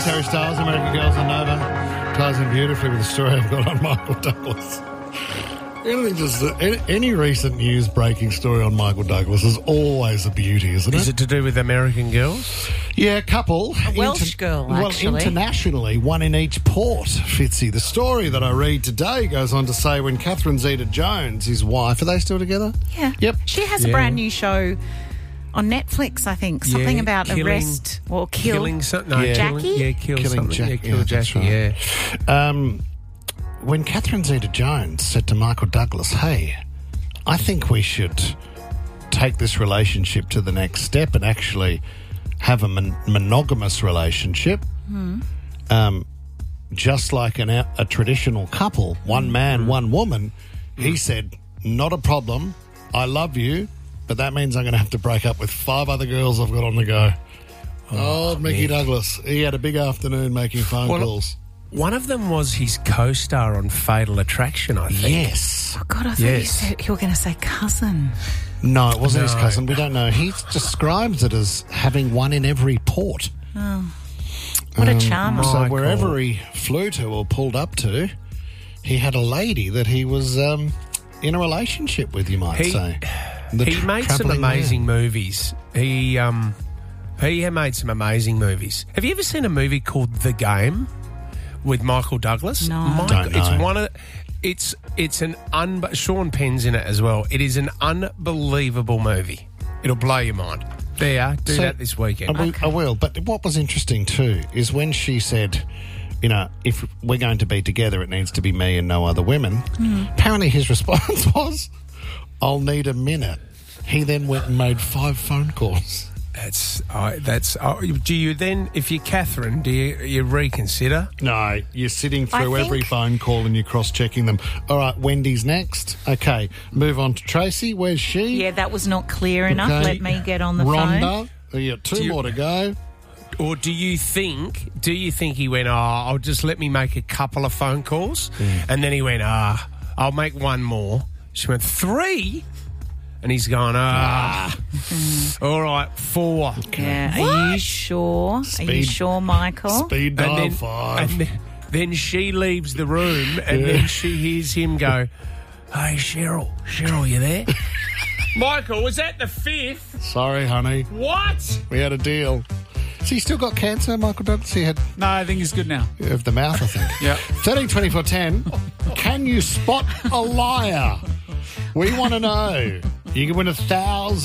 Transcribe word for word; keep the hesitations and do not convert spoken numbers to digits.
Harry Styles, American Girls on Nova, ties in beautifully with the story I've got on Michael Douglas. Anything just any, any recent news breaking story on Michael Douglas is always a beauty, isn't it? Is it to do with American Girls? Yeah, a couple. A Welsh Inter- girl, well, actually. internationally, one in each port, Fitzy. The story that I read today goes on to say when Catherine Zeta-Jones, his wife, are they still together? Yeah. Yep. She has a Yeah. brand new show on Netflix, I think. Something Yeah, about killing- arrest or kill. Killing something. No, Yeah. killing- Jackie? Yeah, kill Killing something. Jack- yeah, kill yeah, that's Jackie, right. yeah. Um, when Catherine Zeta-Jones said to Michael Douglas, hey, I think we should take this relationship to the next step and actually have a mon- monogamous relationship, Hmm. um, just like an, a traditional couple, one man, one woman, he said, not a problem, I love you, but that means I'm going to have to break up with five other girls I've got on the go. Oh, Mickey Mick. Douglas. He had a big afternoon making phone Well, calls. One of them was his co-star on Fatal Attraction, I think. Yes. Oh, God, I thought Yes. you, said, you were going to say cousin. No, it wasn't his No. cousin. We don't know. He describes it as having one in every port. What a charmer. So Michael. wherever he flew to or pulled up to, he had a lady that he was um, in a relationship with, you might He- say. The He tra- made some travelling man. amazing movies. He um, he made some amazing movies. Have you ever seen a movie called The Game with Michael Douglas? No. Michael, Don't it's know. one of it's it's an un Sean Penn's in it as well. It is an unbelievable movie. It'll blow your mind. There, you are. do So- that this weekend. I will, I will. But what was interesting too is when she said, you know, if we're going to be together, it needs to be me and no other women. Apparently his response was, I'll need a minute. He then went and made five phone calls. That's uh, that's. Uh, do you then, if you're Catherine, do you, you reconsider? No, you're sitting I through think- every phone call and you're cross-checking them. All right, Wendy's next. Okay, move on to Tracy. Where's she? Yeah, that was not clear enough. Okay. Let me get on the phone. Rhonda. You got two Do you- more to go. Or do you think? Do you think he went? Oh, I'll just let me make a couple of phone calls, and then he went, ah, I'll make one more. She went three, and he's gone, ah, all right, four. Yeah, are you sure? Are you Speed- sure, Michael? Speed dial And then, five. and then, then she leaves the room, and Yeah. then she hears him go, "Hey, Cheryl, Cheryl, you there?" Michael, was that the fifth? Sorry, honey. What? We had a deal. So you still got cancer, Michael Douglas? He had No, I think he's good now. of the mouth, I think. Yeah. thirteen twenty-four ten. Can you spot a liar? We want to know. You can win a thousand.